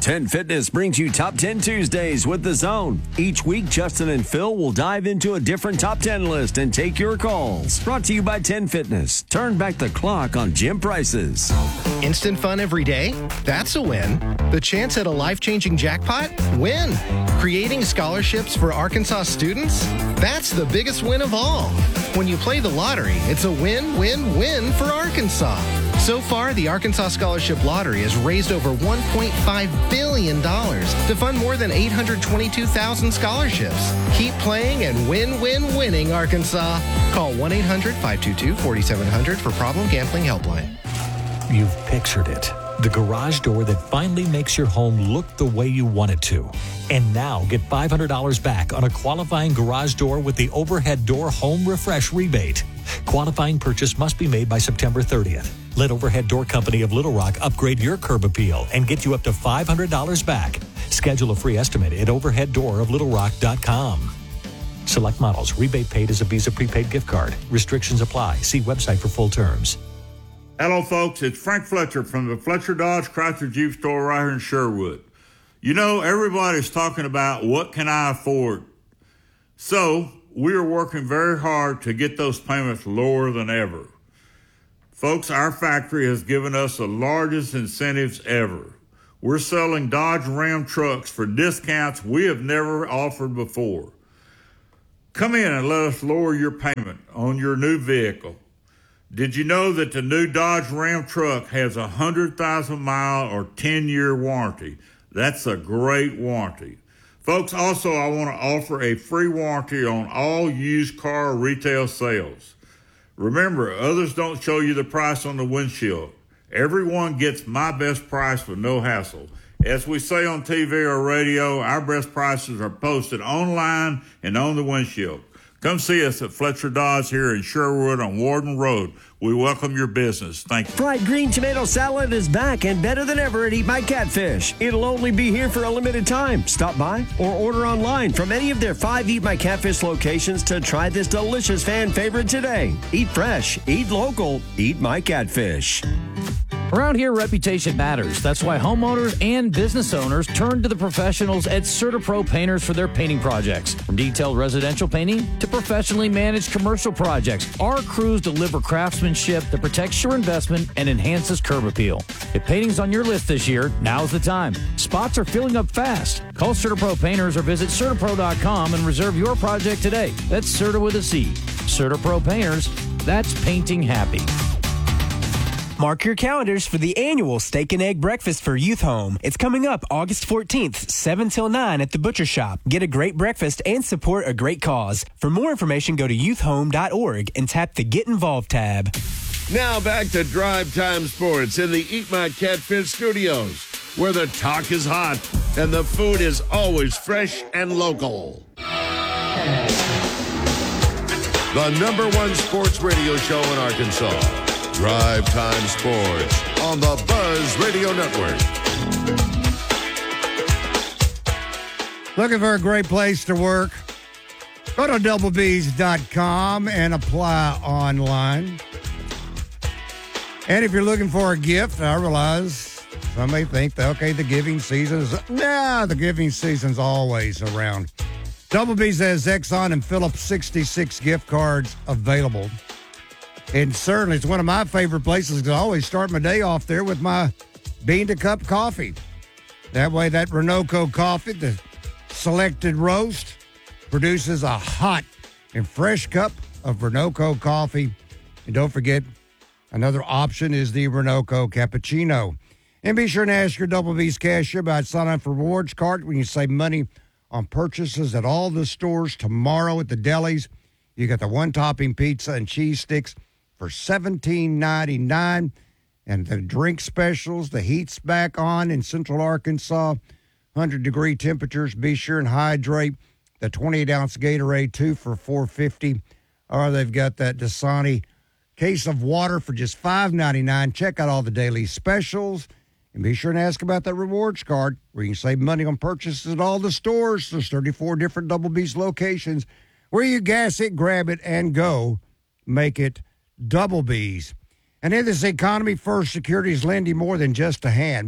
10 Fitness brings you Top 10 Tuesdays with The Zone. Each week, Justin and Phil will dive into a different Top 10 list and take your calls. Brought to you by 10 Fitness. Turn back the clock on gym prices. Instant fun every day? That's a win. The chance at a life-changing jackpot? Win. Creating scholarships for Arkansas students? That's the biggest win of all. When you play the lottery, it's a win-win-win for Arkansas. So far, the Arkansas Scholarship Lottery has raised over $1.5 billion to fund more than 822,000 scholarships. Keep playing and winning, Arkansas. Call 1-800-522-4700 for Problem Gambling Helpline. You've pictured it. The garage door that finally makes your home look the way you want it to. And now get $500 back on a qualifying garage door with the Overhead Door Home Refresh rebate. Qualifying purchase must be made by September 30th. Let Overhead Door Company of Little Rock upgrade your curb appeal and get you up to $500 back. Schedule a free estimate at overheaddooroflittlerock.com. Select models. Rebate paid as a Visa prepaid gift card. Restrictions apply. See website for full terms. Hello, folks. It's Frank Fletcher from the Fletcher Dodge Chrysler Jeep store right here in Sherwood. You know, everybody's talking about what can I afford. So we are working very hard to get those payments lower than ever. Folks, our factory has given us the largest incentives ever. We're selling Dodge Ram trucks for discounts we have never offered before. Come in and let us lower your payment on your new vehicle. Did you know that the new Dodge Ram truck has a 100,000-mile or 10-year warranty? That's a great warranty. Folks, also, I want to offer a free warranty on all used car retail sales. Remember, others don't show you the price on the windshield. Everyone gets my best price with no hassle. As we say on TV or radio, our best prices are posted online and on the windshield. Come see us at Fletcher Dodge here in Sherwood on Warden Road. We welcome your business. Thank you. Fried green tomato salad is back and better than ever at Eat My Catfish. It'll only be here for a limited time. Stop by or order online from any of their 5 Eat My Catfish locations to try this delicious fan favorite today. Eat fresh, eat local, Eat My Catfish. Around here, reputation matters. That's why homeowners and business owners turn to the professionals at CertaPro Painters for their painting projects. From detailed residential painting to professionally managed commercial projects, our crews deliver craftsmanship that protects your investment and enhances curb appeal. If painting's on your list this year, now's the time. Spots are filling up fast. Call CertaPro Painters or visit CertaPro.com and reserve your project today. That's Certa with a C. CertaPro Painters, that's painting happy. Mark your calendars for the annual Steak and Egg Breakfast for Youth Home. It's coming up August 14th, 7 till 9 at the Butcher Shop. Get a great breakfast and support a great cause. For more information, go to youthhome.org and tap the Get Involved tab. Now back to Drive Time Sports in the Eat My Catfish studios, where the talk is hot and the food is always fresh and local. The #1 sports radio show in Arkansas. Drive Time Sports on the Buzz Radio Network. Looking for a great place to work? Go to doublebees.com and apply online. And if you're looking for a gift, I realize some may think that, okay, the giving season is... Nah, the giving season's always around. Double B's has Exxon and Phillips 66 gift cards available. And certainly it's one of my favorite places because I always start my day off there with my bean-to-cup coffee. That way that Renoco coffee, the selected roast, produces a hot and fresh cup of Renoco coffee. And don't forget, another option is the Renoco cappuccino. And be sure to ask your Double B's cashier about signing up for rewards card when you save money on purchases at all the stores tomorrow at the delis. You got the one-topping pizza and cheese sticks for $17.99. And the drink specials, the heat's back on in Central Arkansas. 100-degree temperatures. Be sure and hydrate. The 28-ounce Gatorade, 2 for $4.50. Or they've got that Dasani case of water for just $5.99. Check out all the daily specials. And be sure and ask about that rewards card where you can save money on purchases at all the stores. There's 34 different Double B's locations where you gas it, grab it, and go. Make it Double B's. And in this economy, First Security is lending more than just a hand.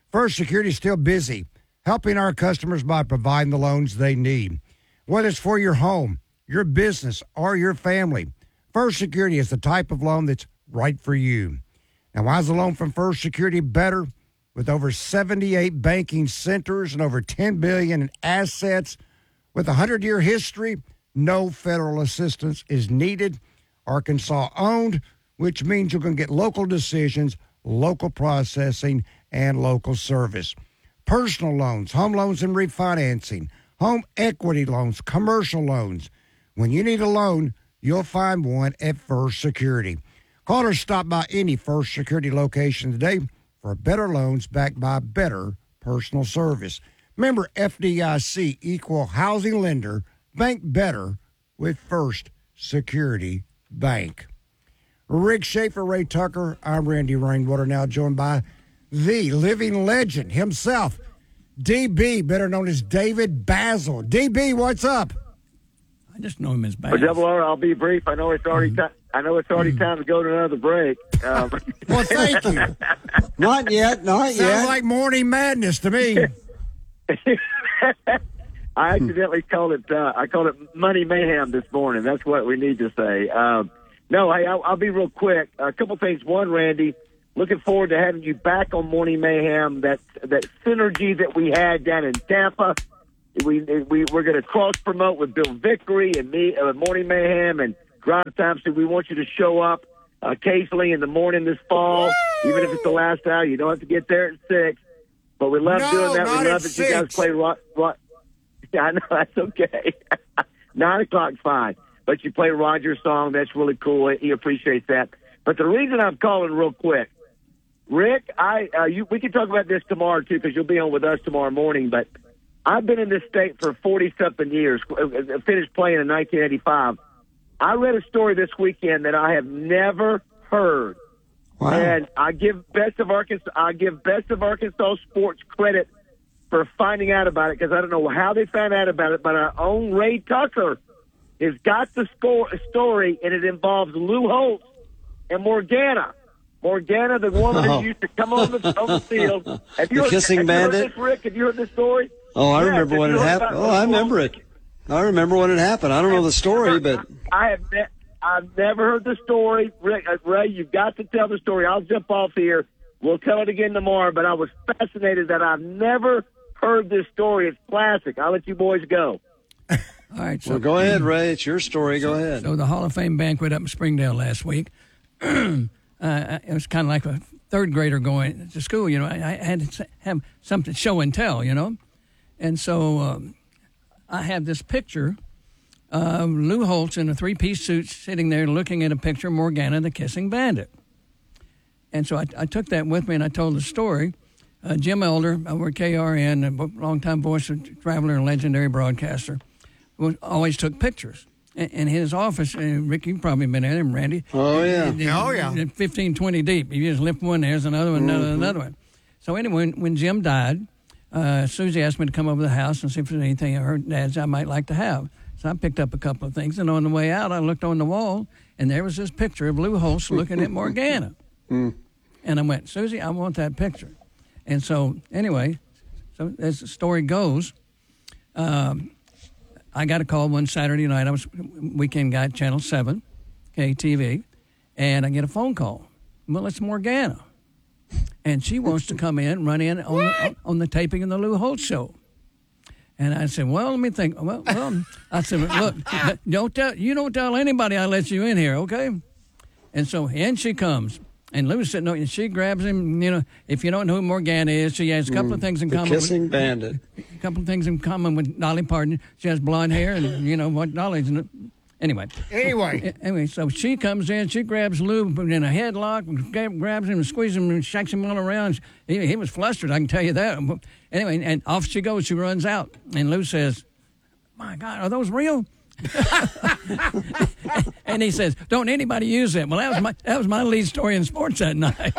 First Security is still busy, helping our customers by providing the loans they need. Whether it's for your home, your business, or your family, First Security is the type of loan that's right for you. Now, why is the loan from First Security better? With over 78 banking centers and over $10 billion in assets, with a 100-year history, no federal assistance is needed. Arkansas owned, which means you can get local decisions, local processing, and local service. Personal loans, home loans and refinancing, home equity loans, commercial loans. When you need a loan, you'll find one at First Security. Call or stop by any First Security location today for better loans backed by better personal service. Member FDIC, equal housing lender, bank better with First Security Bank. Rick Schaefer, Ray Tucker, I'm Randy Rainwater, now joined by the living legend himself, DB, better known as David Basil. DB, what's up? I just know him as Basil. Double R, I'll be brief. I know it's already time to go to another break. Well, thank you. Not yet. Sounds like morning madness to me. I accidentally called it Money Mayhem this morning. That's what we need to say. No, hey, I'll be real quick. A couple things. One, Randy, looking forward to having you back on Morning Mayhem. That synergy that we had down in Tampa. We're going to cross promote with Bill Vickery and me, Morning Mayhem and Grind Time. So we want you to show up occasionally in the morning this fall, even if it's the last hour. You don't have to get there at 6. But we love doing that. We love that you guys play rock. Yeah, I know, that's okay. 9 o'clock's fine. But you play Roger's song. That's really cool. He appreciates that. But the reason I'm calling real quick, Rick, we can talk about this tomorrow, too, because you'll be on with us tomorrow morning. But I've been in this state for 40-something years. Finished playing in 1985. I read a story this weekend that I have never heard. Wow. And I give Best of Arkansas Sports credit for finding out about it, because I don't know how they found out about it, but our own Ray Tucker has got the story, and it involves Lou Holtz and Morgana. Morgana, the woman that used to come on the field. Have you Kissing Bandit? Heard this, Rick? Have you heard this story? Oh, I remember when it happened. Oh, I remember it. I remember when it happened. I don't know the story, but I've never heard the story. Rick, Ray, you've got to tell the story. I'll jump off here. We'll tell it again tomorrow, but I was fascinated that I've never heard this story. It's classic. I'll let you boys go. All right. So, well, go ahead, Ray. It's your story. Go ahead. So the Hall of Fame banquet up in Springdale last week, it was kind of like a third grader going to school. You know, I had to have something show and tell, you know. And so I have this picture of Lou Holtz in a three-piece suit sitting there looking at a picture of Morgana, the Kissing Bandit. And so I took that with me and I told the story. Jim Elder over at KRN, a longtime voice of traveler and legendary broadcaster, always took pictures. In his office, Rick, you've probably been in him, Randy. Oh, yeah. 15, 20 deep. You just lift one, there's another one, another one. So anyway, when Jim died, Susie asked me to come over to the house and see if there's anything at her dad's I might like to have. So I picked up a couple of things, and on the way out, I looked on the wall, and there was this picture of Lou Holtz looking at Morgana. And I went, Susie, I want that picture. And so, anyway, so as the story goes, I got a call one Saturday night. I was weekend guy at Channel 7, KTV, and I get a phone call. Well, it's Morgana. And she wants to come in, run in on the taping of the Lou Holtz show. And I said, well, let me think. Well, I said, look, don't tell anybody I let you in here, okay? And so in she comes. And Lou's sitting there, and she grabs him. You know, if you don't know who Morgana is, she has a couple of things in common. Kissing Bandit. A couple of things in common with Dolly Parton. She has blonde hair, and you know what Dolly's. Anyway, so she comes in. She grabs Lou in a headlock, grabs him, and squeezes him, and shakes him all around. He was flustered, I can tell you that. Anyway, and off she goes. She runs out, and Lou says, "My God, are those real?" And he says, "Don't anybody use that." Well, that was my lead story in sports that night.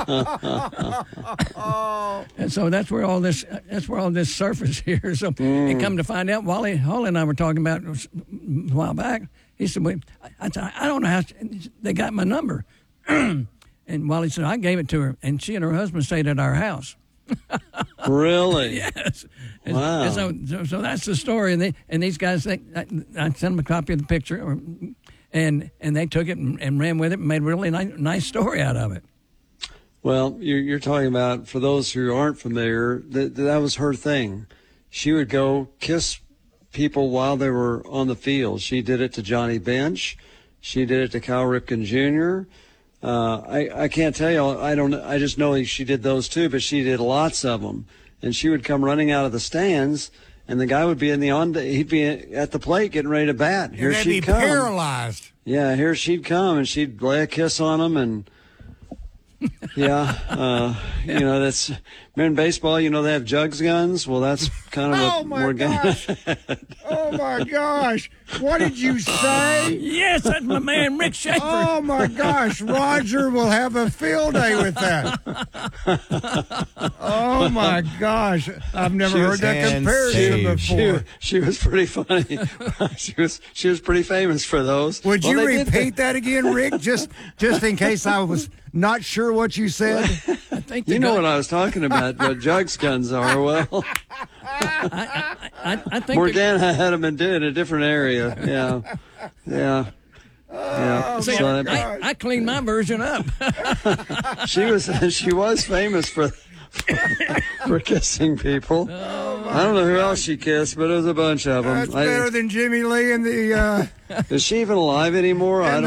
And so that's where all this surfaced here. So and come to find out, Holly and I were talking about a while back. He said, I don't know how they got my number. And Wally said, I gave it to her, and she and her husband stayed at our house. Really? Yes. Wow. So that's the story. And these guys, I sent them a copy of the picture, and they took it and ran with it and made a really nice story out of it. Well, you're talking about, for those who aren't familiar, that was her thing. She would go kiss people while they were on the field. She did it to Johnny Bench. She did it to Cal Ripken Jr. I can't tell you. I just know she did those too, but she did lots of them. And she would come running out of the stands, and the guy would be he'd be at the plate getting ready to bat. Here she'd come. Paralyzed. Yeah, here she'd come, and she'd lay a kiss on him, and yeah, that's, in baseball, they have jugs guns. Well, that's kind of Oh my gosh! Oh my gosh! What did you say? Yes, that's my man, Rick Schaefer. Oh my gosh! Roger will have a field day with that. Oh my gosh! I've never heard that comparison before. She was pretty funny. she was pretty famous for those. Would you repeat that again, Rick? Just in case I was not sure what you said. I think you know what I was talking about. What jugs guns are? Well, I think Morgana had them in a different area. Yeah. See, So I cleaned my version up. she was famous for kissing people. I don't know who else she kissed, but it was a bunch of them. That's better than Jimmy Lee and the. Is she even alive anymore? I don't